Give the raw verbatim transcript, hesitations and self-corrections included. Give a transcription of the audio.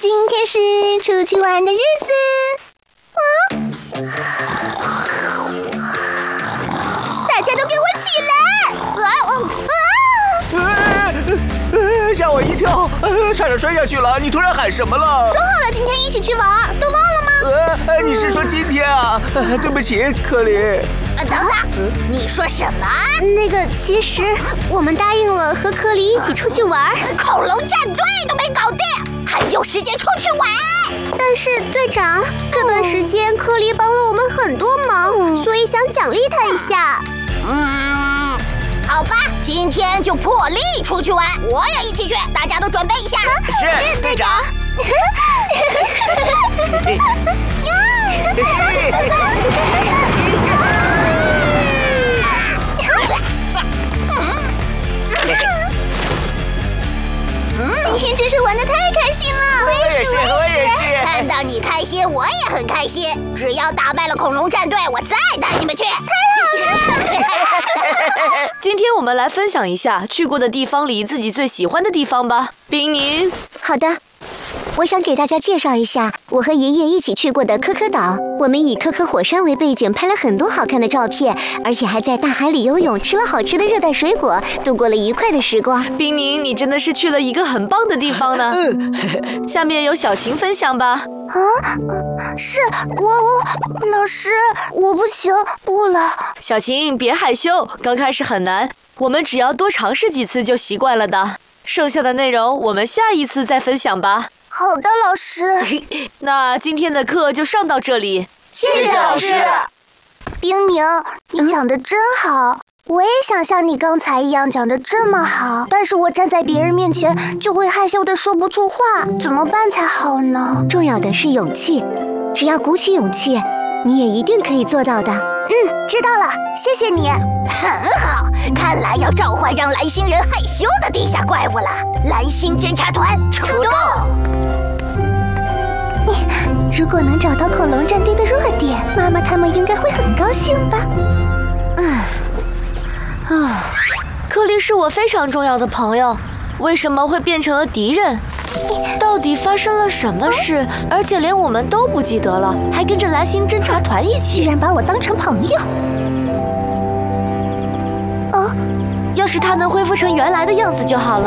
今天是出去玩的日子。啊！大家都给我起来！啊啊啊！吓我一跳，差点摔下去了。你突然喊什么了？ 说好了今天一起去玩，都忘了吗？ 呃，你是说今天啊？对不起，克里。 等等，你说什么？那个，其实我们答应了和克里一起出去玩，恐龙战队都没搞定，还有时间出去玩？但是队长，这段时间克里帮了我们很多忙，所以想奖励他一下。嗯，好吧，今天就破例出去玩，我也一起去，大家都准备一下。 是，队长。 今天真是玩得太开心了！ 我也是，我也是。 看到你开心，我也很开心。只要打败了恐龙战队，我再带你们去。太好了！ 今天我们来分享一下去过的地方里自己最喜欢的地方吧。冰宁， 好的。我想给大家介绍一下我和爷爷一起去过的科科岛。我们以科科火山为背景，拍了很多好看的照片，而且还在大海里游泳，吃了好吃的热带水果，度过了愉快的时光。 冰宁，你真的是去了一个很棒的地方呢。下面由小晴分享吧。 啊，是我我老师，我不行，不了。 小晴，别害羞，刚开始很难，我们只要多尝试几次就习惯了的。剩下的内容我们下一次再分享吧。 好的，老师。 那今天的课就上到这里， 谢谢老师。冰宁，你讲得真好，我也想像你刚才一样讲得这么好，但是我站在别人面前就会害羞的说不出话，怎么办才好呢？重要的是勇气，只要鼓起勇气，你也一定可以做到的。嗯，知道了，谢谢你。很好，看来要召唤让蓝星人害羞的地下怪物了。蓝星侦察团出动！如果能找到恐龙战队的弱点，妈妈他们应该会很高兴吧。 嗯，啊，克里是我非常重要的朋友，为什么会变成了敌人？到底发生了什么事？而且连我们都不记得了，还跟着蓝星侦察团一起， 居然把我当成朋友。哦， 要是他能恢复成原来的样子就好了。